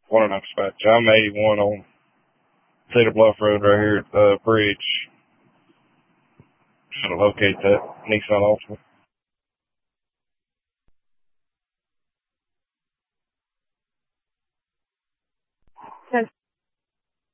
What an dispatch. I'm 81 on Cedar Bluff Road right here at the bridge. Should locate that Nissan Altima.